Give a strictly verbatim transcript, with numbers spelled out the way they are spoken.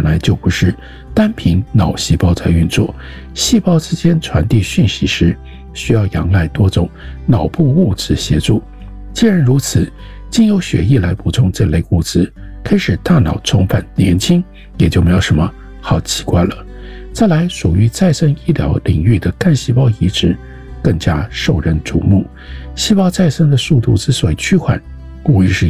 来就不是单凭脑细胞在运作，细胞之间传递讯息时，需要仰赖多种脑部物质协助。既然如此，经由血液来补充这类物质，可以使大脑重返年轻，也就没有什么好奇怪了。再来，属于再生医疗领域的干细胞移植更加受人瞩目。细胞再生的速度之所以趋缓，无疑是